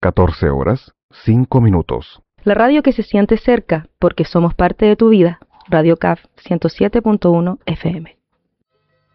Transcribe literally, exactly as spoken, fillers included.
catorce horas, cinco minutos. La radio que se siente cerca porque somos parte de tu vida. Radio C A F ciento siete punto uno F M.